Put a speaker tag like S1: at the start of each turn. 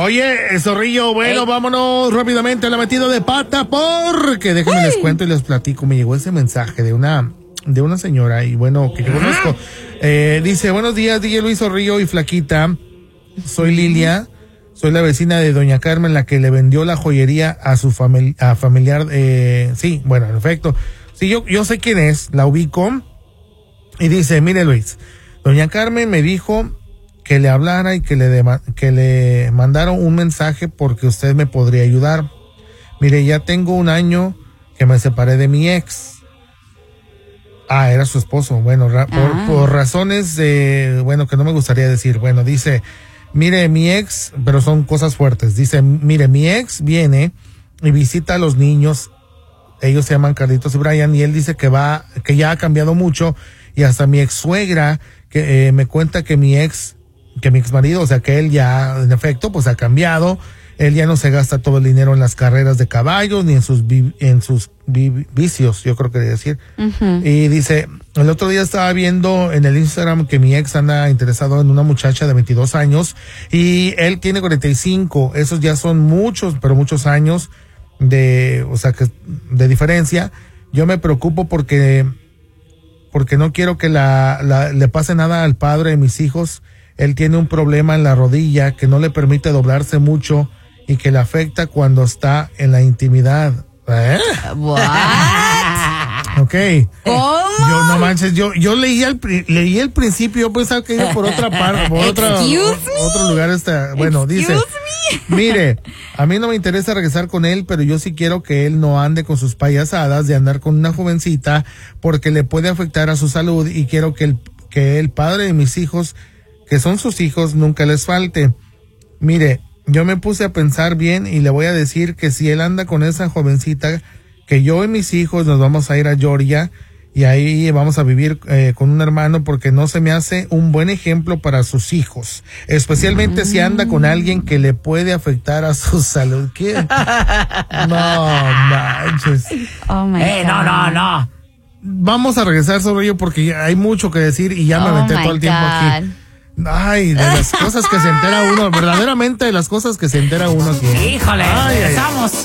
S1: Oye, Zorrillo, bueno, vámonos rápidamente a la metida de pata porque déjenme les cuento y les platico. Me llegó ese mensaje de una señora y bueno, que yo conozco. Dice, buenos días, DJ Luis Zorrillo y Flaquita. Soy Lilia, soy la vecina de doña Carmen, la que le vendió la joyería a su familiar. Sí, bueno, en efecto. Sí, yo sé quién es, la ubico. Y dice, mire Luis, doña Carmen me dijo que le hablara y que le mandaron un mensaje porque usted me podría ayudar. Mire, ya tengo 1 año que me separé de mi ex. Era su esposo. Bueno, por razones que no me gustaría decir. Bueno, dice, mire, mi ex, pero son cosas fuertes. Dice, mire, mi ex viene y visita a los niños. Ellos se llaman Carlitos y Brian y él dice que ya ha cambiado mucho y hasta mi ex suegra que me cuenta que mi ex marido, o sea que él ya en efecto pues ha cambiado, él ya no se gasta todo el dinero en las carreras de caballos ni en sus vicios, yo creo que decir. Y dice, el otro día estaba viendo en el Instagram que mi ex anda interesado en una muchacha de 22 años y él tiene 45, esos ya son muchos años de diferencia. Yo me preocupo porque no quiero que le pase nada al padre de mis hijos. Él tiene un problema en la rodilla que no le permite doblarse mucho y que le afecta cuando está en la intimidad.
S2: What?
S1: Ok.
S2: ¿Cómo?
S1: Yo no manches, yo leí el principio, yo pensaba que iba por otra parte, por otro lugar. Bueno, dice, mire, a mí no me interesa regresar con él, pero yo sí quiero que él no ande con sus payasadas de andar con una jovencita porque le puede afectar a su salud y quiero que el padre de mis hijos, que son sus hijos, nunca les falte. Mire, yo me puse a pensar bien y le voy a decir que si él anda con esa jovencita, que yo y mis hijos nos vamos a ir a Georgia y ahí vamos a vivir con un hermano porque no se me hace un buen ejemplo para sus hijos, especialmente si anda con alguien que le puede afectar a su salud. ¿Qué? No manches.
S2: Oh my God.
S3: No.
S1: Vamos a regresar sobre ello porque hay mucho que decir y ya me aventé todo el tiempo aquí. Ay, de las cosas que se entera uno, verdaderamente de las cosas que se entera uno aquí.
S3: Híjole, regresamos.